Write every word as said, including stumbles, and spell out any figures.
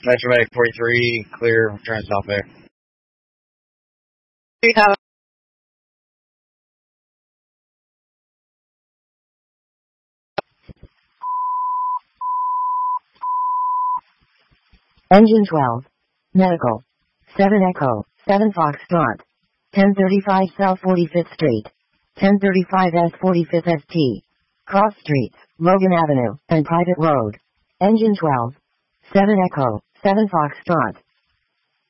Metro Medic forty-three, clear, turn south there. Engine twelve. Medical. seven Echo, seven Foxtrot. ten thirty-five South forty-fifth Street. ten thirty-five S forty-fifth S T. Cross Streets, Logan Avenue, and Private Road. Engine twelve. seven Echo, seven Foxtrot.